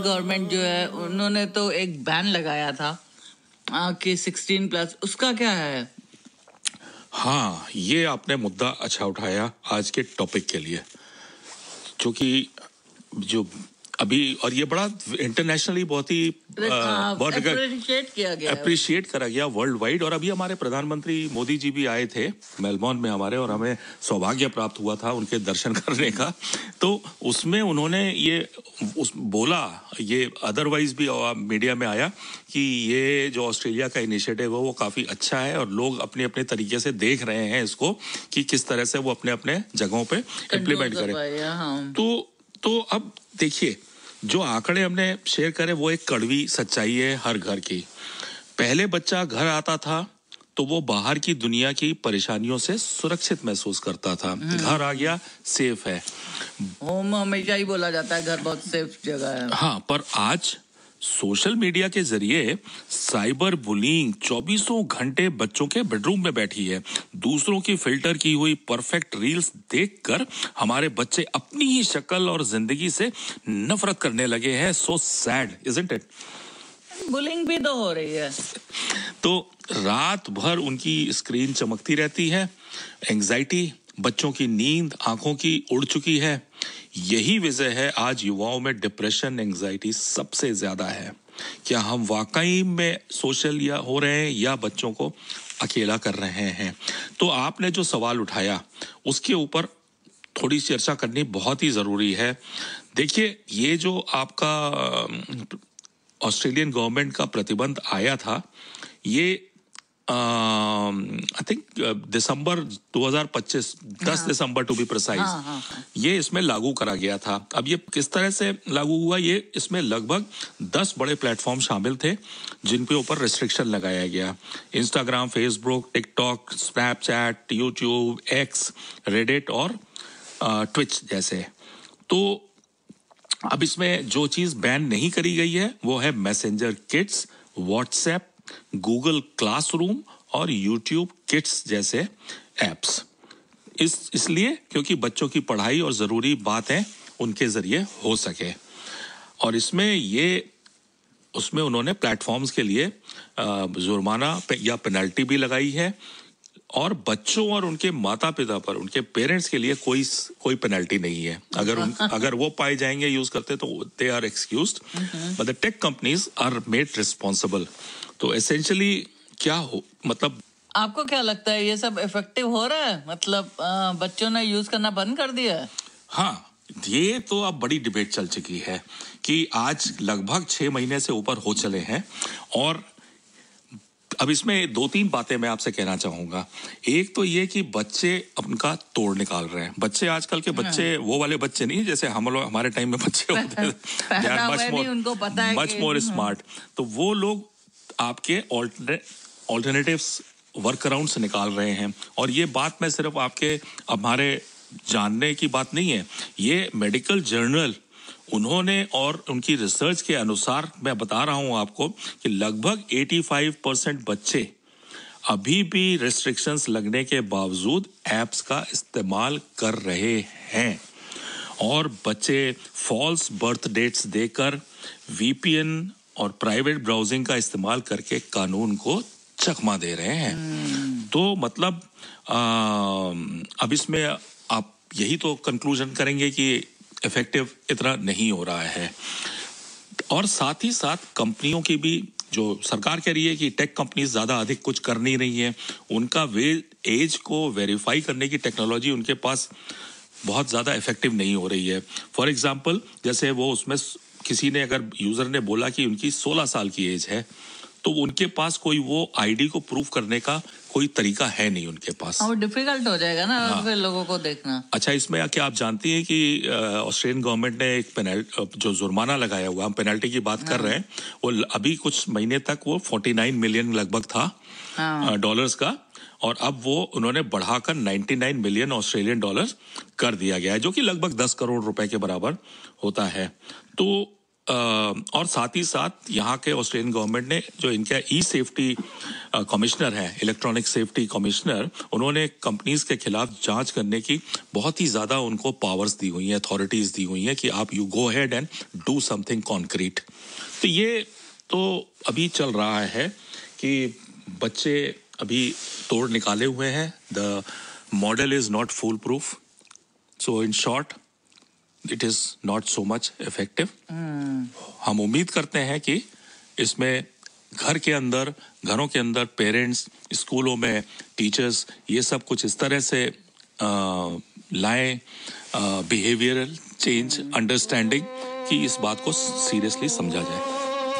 Government जो है उन्होंने तो एक बैन लगाया था कि 16+, उसका क्या है? हाँ, ये आपने मुद्दा अच्छा उठाया आज के टॉपिक के लिए, क्योंकि जो अभी और ये बड़ा इंटरनेशनली बहुत ही बहुत अप्रिशिएट करा गया वर्ल्ड वाइड। और अभी हमारे प्रधानमंत्री मोदी जी भी आए थे मेलबोर्न में हमारे, और हमें सौभाग्य प्राप्त हुआ था उनके दर्शन करने का। तो उसमें उन्होंने ये बोला, ये अदरवाइज भी मीडिया में आया कि ये जो ऑस्ट्रेलिया का इनिशिएटिव है वो काफी अच्छा है और लोग अपने अपने तरीके से देख रहे हैं इसको कि किस तरह से वो अपने अपने जगहों पे इम्प्लीमेंट करें। तो अब देखिए, जो आंकड़े हमने शेयर करे वो एक कड़वी सच्चाई है हर घर की। पहले बच्चा घर आता था तो वो बाहर की दुनिया की परेशानियों से सुरक्षित महसूस करता था। घर आ गया, सेफ है। होम हमेशा ही बोला जाता है घर बहुत सेफ जगह है। हाँ, पर आज सोशल मीडिया के जरिए साइबर बुलिंग 24 घंटे बच्चों के बेडरूम में बैठी है। दूसरों की फिल्टर की हुई परफेक्ट रील्स देखकर हमारे बच्चे अपनी ही शक्ल और जिंदगी से नफरत करने लगे हैं। So sad, isn't it? Bullying भी तो हो रही है। तो रात भर उनकी स्क्रीन चमकती रहती है। एंजाइटी, बच्चों की नींद आंखों की उड़ चुकी है। यही वजह है आज युवाओं में डिप्रेशन, एंजाइटी सबसे ज्यादा है। क्या हम वाकई में सोशल या हो रहे हैं या बच्चों को अकेला कर रहे हैं? तो आपने जो सवाल उठाया उसके ऊपर थोड़ी चर्चा करनी बहुत ही जरूरी है। देखिए, ये जो आपका ऑस्ट्रेलियन गवर्नमेंट का प्रतिबंध आया था, ये I think December 2025, 10 December to be precise, ये इसमें लागू करा गया था। अब ये किस तरह से लागू हुआ, ये इसमें लगभग 10 बड़े प्लेटफॉर्म शामिल थे जिन पे ऊपर रिस्ट्रिक्शन लगाया गया। Instagram, Facebook, TikTok, Snapchat, YouTube, x, Reddit और ट्विच जैसे। तो अब इसमें जो चीज बैन नहीं करी गई है वो है messenger kids, WhatsApp, Google classroom और यूट्यूब किड्स जैसे एप्स। इसलिए क्योंकि बच्चों की पढ़ाई और जरूरी बातें उनके जरिए हो सके। और उसमें उन्होंने प्लेटफॉर्म्स के लिए जुर्माना या पेनल्टी भी लगाई है। और बच्चों और उनके माता पिता पर, उनके पेरेंट्स के लिए कोई पेनल्टी नहीं है। अगर वो पाए जाएंगे यूज करते तो they are excused, but the tech companies are made responsible. तो एसेंशियली क्या हो, मतलब आपको क्या लगता है ये सब इफेक्टिव हो रहा है? मतलब बच्चों ने यूज करना बंद कर दिया है? हाँ, ये तो अब बड़ी डिबेट चल चुकी है कि आज लगभग 6 महीने से ऊपर हो चले हैं। और अब इसमें 2-3 बातें मैं आपसे कहना चाहूंगा। एक तो ये कि बच्चे उनका तोड़ निकाल रहे हैं। बच्चे आजकल के बच्चे वो वाले बच्चे नहीं जैसे हमारे टाइम में बच्चे होते थे, मच मोर स्मार्ट। तो वो लोग आपके ऑल्टरनेटिव्स, वर्क अराउंड्स निकाल रहे हैं। और ये बात मैं सिर्फ हमारे जानने की बात नहीं है, ये मेडिकल जर्नल उन्होंने और उनकी रिसर्च के अनुसार मैं बता रहा हूं आपको कि लगभग 85% बच्चे अभी भी रेस्ट्रिक्शंस लगने के बावजूद एप्स का इस्तेमाल कर रहे हैं। और बच्चे फॉल्स बर्थ डेट्स देकर, वीपीएन और प्राइवेट ब्राउजिंग का इस्तेमाल करके कानून को चकमा दे रहे हैं। तो मतलब अब इसमें आप यही तो कंक्लूजन करेंगे कि इफेक्टिव इतना नहीं हो रहा है। और साथ ही साथ कंपनियों की भी, जो सरकार कह रही है कि टेक कंपनीज ज्यादा अधिक कुछ कर नहीं रही है, उनका एज को वेरीफाई करने की टेक्नोलॉजी उनके पास बहुत ज्यादा इफेक्टिव नहीं हो रही है। फॉर एग्जांपल, जैसे वो उसमें किसी ने, अगर यूजर ने बोला कि उनकी 16 साल की एज है, तो उनके पास कोई वो आईडी को प्रूव करने का कोई तरीका है नहीं उनके पास। और डिफिकल्ट हो जाएगा ना फिर लोगों को देखना। अच्छा, इसमें क्या आप जानती हैं कि ऑस्ट्रेलियन गवर्नमेंट ने एक जो जुर्माना लगाया हुआ, हम पेनल्टी की बात कर रहे हैं, वो अभी कुछ महीने तक वो 49 मिलियन लगभग था डॉलर्स का, और अब वो उन्होंने बढ़ाकर 99 मिलियन ऑस्ट्रेलियन डॉलर कर दिया गया है, जो कि लगभग 10 करोड़ रुपए के बराबर होता है। तो और साथ ही साथ यहाँ के ऑस्ट्रेलियन गवर्नमेंट ने जो इनका ई सेफ्टी कमिश्नर है, इलेक्ट्रॉनिक सेफ्टी कमिश्नर, उन्होंने कंपनीज के खिलाफ जांच करने की बहुत ही ज़्यादा उनको पावर्स दी हुई हैं, अथॉरिटीज़ दी हुई हैं कि आप you go ahead and do something concrete. तो ये तो अभी चल रहा है कि बच्चे अभी तोड़ निकाले हुए हैं। The model is not fool proof, so in short it is not so much effective. हम उम्मीद करते हैं कि इसमें घरों के अंदर पेरेंट्स, स्कूलों में टीचर्स ये सब कुछ इस तरह से लाएं बिहेवियरल चेंज, अंडरस्टैंडिंग, कि इस बात को सीरियसली समझा जाए।